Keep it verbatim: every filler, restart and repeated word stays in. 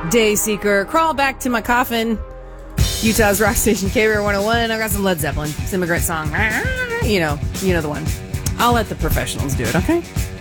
Dayseeker, Crawl Back to My Coffin, Utah's Rock Station, K R one oh one. I've got some Led Zeppelin. It's an immigrant song. You know, you know the one. I'll let the professionals do it, okay?